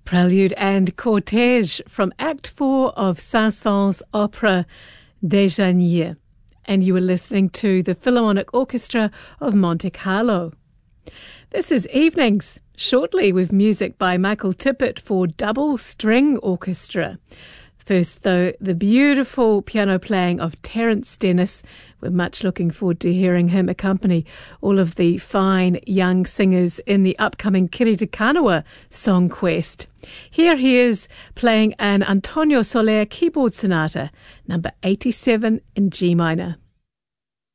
Prelude and Cortege from Act 4 of Saint-Saëns' opera Déjeuner. And you were listening to the Philharmonic Orchestra of Monte Carlo. This is Evenings, shortly with music by Michael Tippett for double string orchestra. First, though, the beautiful piano playing of Terence Dennis. We're much looking forward to hearing him accompany all of the fine young singers in the upcoming Kiri Te Kanawa Song Quest. Here he is playing an Antonio Soler keyboard sonata, number 87 in G minor.